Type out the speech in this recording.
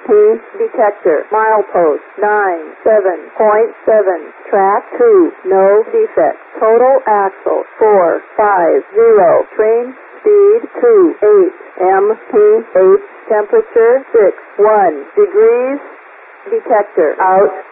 detector. Milepost 97.7. Track 2. No defect. Total axle 450. Train speed 28 mph. Temperature 61 degrees. Detector out.